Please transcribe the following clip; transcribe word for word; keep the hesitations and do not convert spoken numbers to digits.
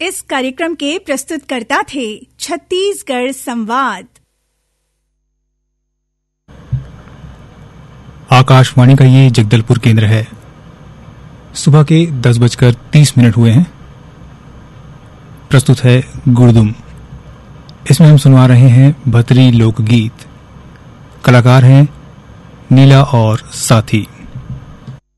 इस कार्यक्रम के प्रस्तुतकर्ता थे छत्तीसगढ़ संवाद। आकाशवाणी का ये जगदलपुर केंद्र है। सुबह के दस बजकर तीस मिनट हुए हैं। प्रस्तुत है गुरदुम। इसमें हम सुनवा रहे हैं भतरी लोकगीत। कलाकार हैं नीला और साथी।